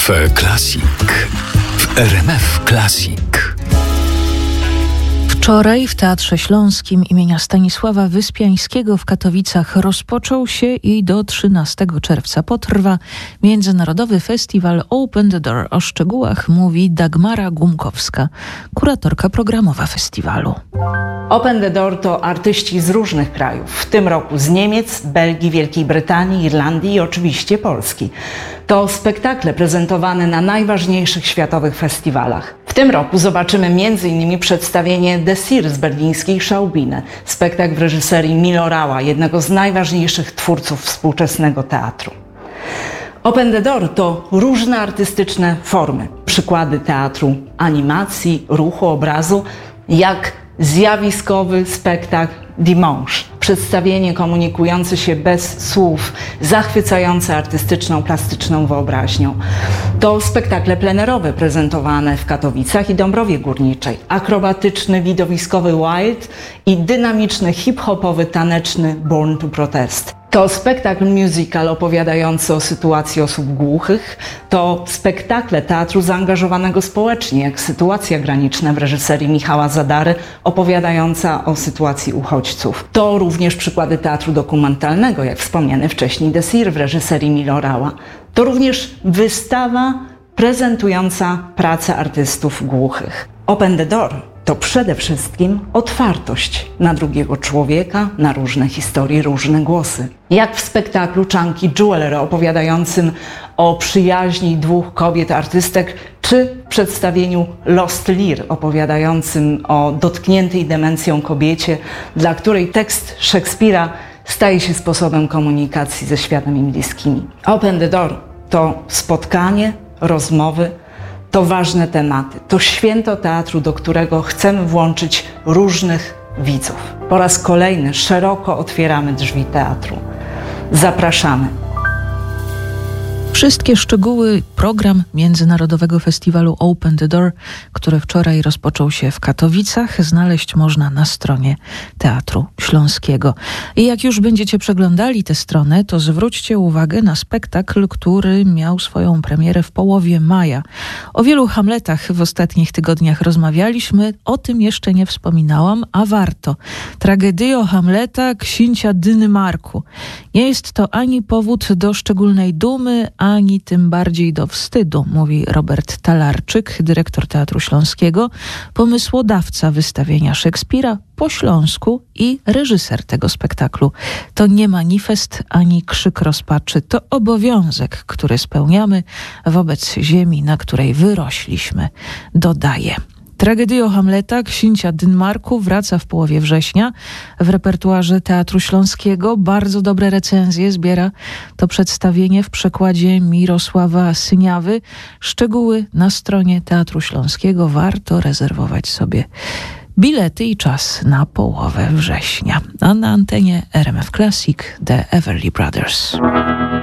Cafe Classic w RMF Classic. Wczoraj w Teatrze Śląskim imienia Stanisława Wyspiańskiego w Katowicach rozpoczął się i do 13 czerwca potrwa Międzynarodowy Festiwal Open the Door. O szczegółach mówi Dagmara Gumkowska, kuratorka programowa festiwalu. Open the Door to artyści z różnych krajów, w tym roku z Niemiec, Belgii, Wielkiej Brytanii, Irlandii i oczywiście Polski. To spektakle prezentowane na najważniejszych światowych festiwalach. W tym roku zobaczymy m.in. przedstawienie Desir z berlińskiej Schaubühne, spektakl w reżyserii Milorała, jednego z najważniejszych twórców współczesnego teatru. Open the Door to różne artystyczne formy, przykłady teatru animacji, ruchu, obrazu, jak zjawiskowy spektakl Dimanche, przedstawienie komunikujące się bez słów, zachwycające artystyczną, plastyczną wyobraźnią. To spektakle plenerowe prezentowane w Katowicach i Dąbrowie Górniczej, akrobatyczny, widowiskowy Wild i dynamiczny, hip-hopowy, taneczny Born to Protest. To spektakl musical opowiadający o sytuacji osób głuchych, to spektakle teatru zaangażowanego społecznie, jak Sytuacja graniczna w reżyserii Michała Zadary, opowiadająca o sytuacji uchodźców. To również przykłady teatru dokumentalnego, jak wspomniany wcześniej Desir w reżyserii Milorała. To również wystawa prezentująca pracę artystów głuchych. Open the Door to przede wszystkim otwartość na drugiego człowieka, na różne historie, różne głosy. Jak w spektaklu Chunky Jewelry opowiadającym o przyjaźni dwóch kobiet artystek, czy w przedstawieniu Lost Lear opowiadającym o dotkniętej demencją kobiecie, dla której tekst Szekspira staje się sposobem komunikacji ze światem im bliskimi. Open the Door to spotkanie, rozmowy, to ważne tematy, to święto teatru, do którego chcemy włączyć różnych widzów. Po raz kolejny szeroko otwieramy drzwi teatru. Zapraszamy. Wszystkie szczegóły, program Międzynarodowego Festiwalu Open the Door, który wczoraj rozpoczął się w Katowicach, znaleźć można na stronie Teatru Śląskiego. I jak już będziecie przeglądali tę stronę, to zwróćcie uwagę na spektakl, który miał swoją premierę w połowie maja. O wielu Hamletach w ostatnich tygodniach rozmawialiśmy, o tym jeszcze nie wspominałam, a warto. Tragedio Hamleta księcia Dynymarku. Nie jest to ani powód do szczególnej dumy, ani tym bardziej do wstydu, mówi Robert Talarczyk, dyrektor Teatru Śląskiego, pomysłodawca wystawienia Szekspira po śląsku i reżyser tego spektaklu. To nie manifest ani krzyk rozpaczy, to obowiązek, który spełniamy wobec ziemi, na której wyrośliśmy, dodaje. Tragedio Hamleta księcia Dynymarku wraca w połowie września w repertuarze Teatru Śląskiego. Bardzo dobre recenzje zbiera to przedstawienie w przekładzie Mirosława Syniawy. Szczegóły na stronie Teatru Śląskiego. Warto rezerwować sobie bilety i czas na połowę września. A na antenie RMF Classic The Everly Brothers.